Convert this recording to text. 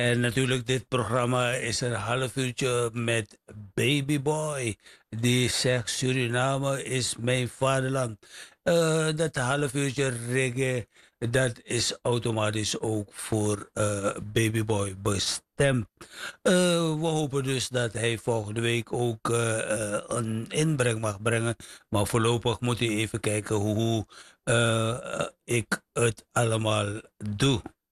En natuurlijk, dit programma is een half uurtje met Baby Boy. Die zegt: Suriname is mijn vaderland. Dat half uurtje reggae, dat is automatisch ook voor Baby Boy bestemd. We hopen dus dat hij volgende week ook een inbreng mag brengen. Maar voorlopig moet hij even kijken hoe ik het allemaal doe.